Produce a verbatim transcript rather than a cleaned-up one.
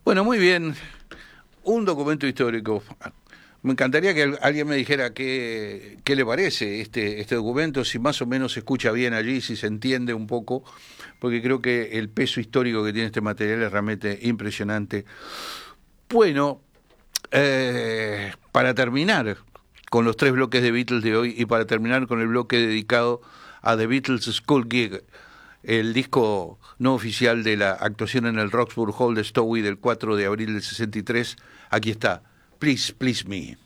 Bueno, muy bien. Un documento histórico. Me encantaría que alguien me dijera qué, qué le parece este, este documento, si más o menos se escucha bien allí, si se entiende un poco, porque creo que el peso histórico que tiene este material es realmente impresionante. Bueno, eh, para terminar con los tres bloques de Beatles de hoy y para terminar con el bloque dedicado a The Beatles School Gig, el disco no oficial de la actuación en el Roxburgh Hall de Stowe del cuatro de abril del sesenta y tres, aquí está, Please, Please Me.